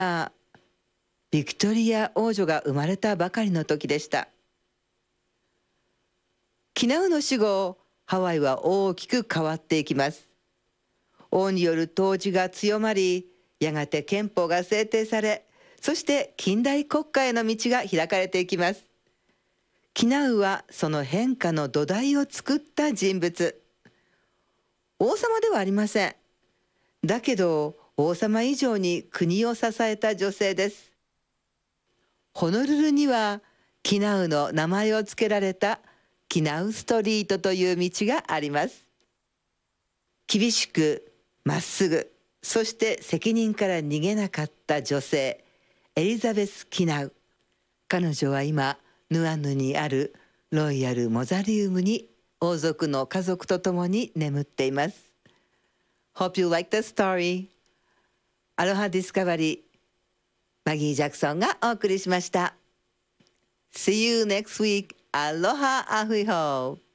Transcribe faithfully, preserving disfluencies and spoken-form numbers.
あビクトリア王女が生まれたばかりの時でした。キナウの死後、ハワイは大きく変わっていきます。王による統治が強まり、やがて憲法が制定され、そして近代国家への道が開かれていきます。キナウはその変化の土台を作った人物。王様ではありません。だけど王様以上に国を支えた女性です。ホノルルにはキナウの名前を付けられたキナウストリートという道があります。厳しくまっすぐ、そして責任から逃げなかった女性、エリザベス・キナウ。彼女は今ヌアヌにあるロイヤル・モザリウムに王族の家族と共に眠っています。Hope you like the story. アロハディスカバリー、マギー・ジャクソンがお送りしました。See you next week. Aloha ahui ho.